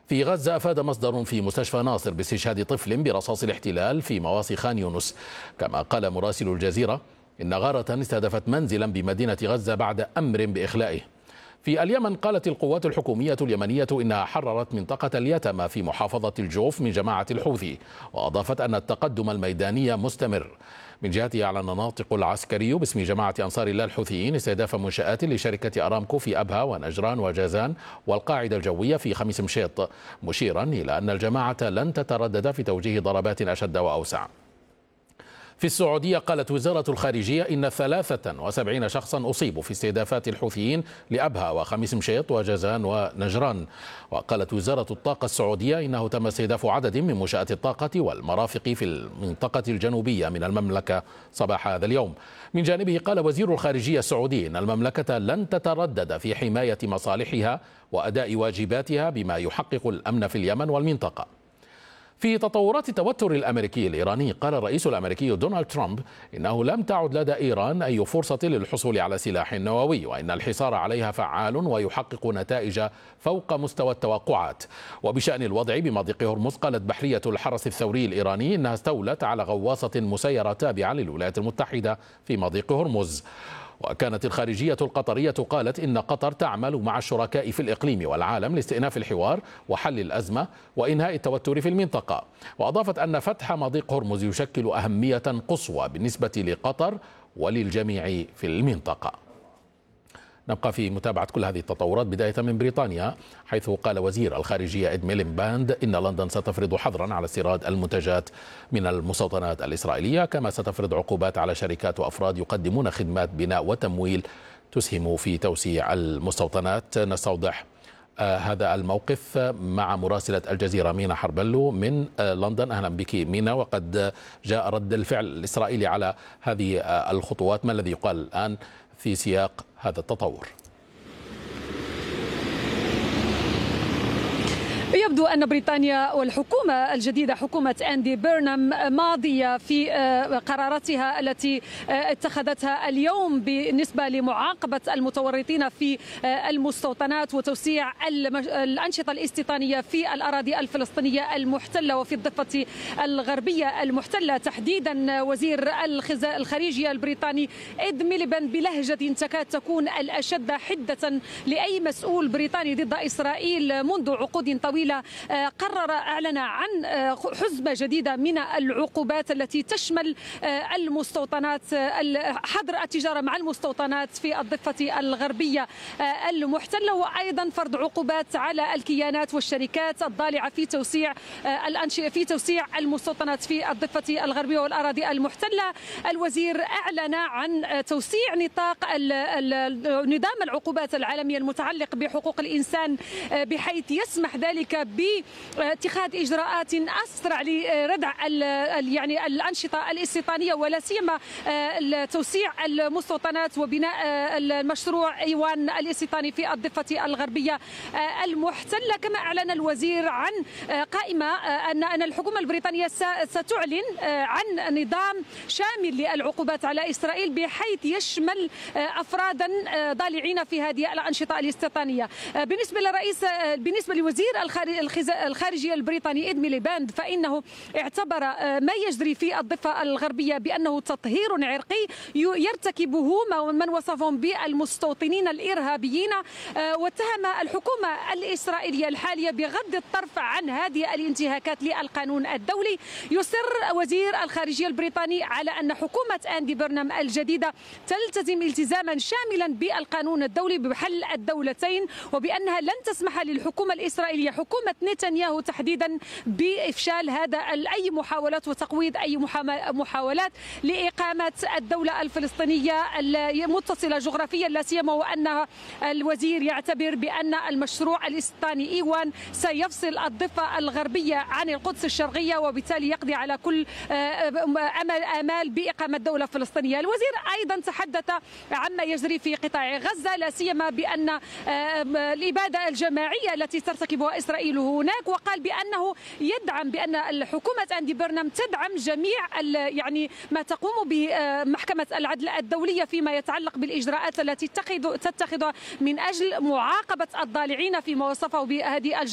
في غزة أفاد مصدر في مستشفى ناصر باستشهاد طفل برصاص الاحتلال في مواصي خان يونس. كما قال مراسل الجزيرة إن غارة استهدفت منزلا بمدينة غزة بعد أمر بإخلائه. في اليمن قالت القوات الحكومية اليمنية إنها حررت منطقة اليتمى في محافظة الجوف من جماعة الحوثي، وأضافت أن التقدم الميداني مستمر. من جهته أعلن الناطق العسكري باسم جماعة أنصار الله الحوثيين استهداف منشآت لشركة أرامكو في أبها ونجران وجازان والقاعدة الجوية في خميس مشيط، مشيرا إلى أن الجماعة لن تتردد في توجيه ضربات أشد وأوسع. في السعودية قالت وزارة الخارجية إن 73 شخصا أصيبوا في استهدافات الحوثيين لأبها وخميس مشيط وجازان ونجران. وقالت وزارة الطاقة السعودية إنه تم استهداف عدد من منشآت الطاقة والمرافق في المنطقة الجنوبية من المملكة صباح هذا اليوم. من جانبه قال وزير الخارجية السعودي إن المملكة لن تتردد في حماية مصالحها وأداء واجباتها بما يحقق الأمن في اليمن والمنطقة. في تطورات التوتر الأمريكي الإيراني قال الرئيس الأمريكي دونالد ترامب إنه لم تعد لدى إيران أي فرصة للحصول على سلاح نووي، وإن الحصار عليها فعال ويحقق نتائج فوق مستوى التوقعات. وبشأن الوضع بمضيق هرمز قالت بحرية الحرس الثوري الإيراني إنها استولت على غواصة مسيرة تابعة للولايات المتحدة في مضيق هرمز. وكانت الخارجية القطرية قالت إن قطر تعمل مع الشركاء في الإقليم والعالم لاستئناف الحوار وحل الأزمة وإنهاء التوتر في المنطقة. وأضافت أن فتح مضيق هرمز يشكل أهمية قصوى بالنسبة لقطر وللجميع في المنطقة. نبقى في متابعة كل هذه التطورات بداية من بريطانيا، حيث قال وزير الخارجية إد ميليباند إن لندن ستفرض حظرا على استيراد المنتجات من المستوطنات الإسرائيلية، كما ستفرض عقوبات على شركات وأفراد يقدمون خدمات بناء وتمويل تسهم في توسيع المستوطنات. نستوضح هذا الموقف مع مراسلة الجزيرة مينا حربلو من لندن. أهلا بك مينا. وقد جاء رد الفعل الإسرائيلي على هذه الخطوات، ما الذي يقال الآن في سياق هذا التطور؟ يبدو أن بريطانيا والحكومة الجديدة حكومة أندي بيرنام ماضية في قراراتها التي اتخذتها اليوم بالنسبة لمعاقبة المتورطين في المستوطنات وتوسيع الأنشطة الاستيطانية في الأراضي الفلسطينية المحتلة وفي الضفة الغربية المحتلة. تحديدا وزير الخارجية البريطاني إد ميليباند بلهجة تكاد تكون الأشد حدة لأي مسؤول بريطاني ضد إسرائيل منذ عقود طويلة أعلن عن حزمة جديدة من العقوبات التي تشمل المستوطنات، حظر التجارة مع المستوطنات في الضفة الغربية المحتلة، وأيضا فرض عقوبات على الكيانات والشركات الضالعة في توسيع المستوطنات في الضفة الغربية والأراضي المحتلة. الوزير أعلن عن توسيع نطاق نظام العقوبات العالمية المتعلق بحقوق الإنسان بحيث يسمح ذلك باتخاذ إجراءات أسرع لردع الأنشطة الاستيطانية ولا سيما توسيع المستوطنات وبناء المشروع أيوان الاستيطاني في الضفة الغربية المحتلة. كما أعلن الوزير عن قائمة أن الحكومة البريطانية ستعلن عن نظام شامل للعقوبات على إسرائيل بحيث يشمل أفرادا ضالعين في هذه الأنشطة الاستيطانية. بالنسبة لوزير الخارجية البريطاني إد ميليباند فإنه اعتبر ما يجري في الضفة الغربية بأنه تطهير عرقي يرتكبه من وصفهم بالمستوطنين الإرهابيين، واتهم الحكومة الإسرائيلية الحالية بغض الطرف عن هذه الانتهاكات للقانون الدولي. يصر وزير الخارجية البريطاني على أن حكومة أندي بيرنام الجديدة تلتزم التزاما شاملا بالقانون الدولي بحل الدولتين، وبأنها لن تسمح للحكومة الإسرائيلية حكومة نتنياهو تحديدا بإفشال أي محاولات وتقويض أي محاولات لإقامة الدولة الفلسطينية المتصلة جغرافيا، لا سيما وأن الوزير يعتبر بأن المشروع الاستيطاني إيوان سيفصل الضفة الغربية عن القدس الشرقية وبالتالي يقضي على كل آمال بإقامة دولة فلسطينية. الوزير أيضا تحدث عما يجري في قطاع غزة، لا سيما بأن الإبادة الجماعية التي ترتكبها إسرائيل هناك، وقال بأنه يدعم بأن حكومة أندي بيرنام تدعم جميع ما تقوم بمحكمة العدل الدولية فيما يتعلق بالإجراءات التي تتخذها من أجل معاقبة الضالعين فيما وصفه بهذه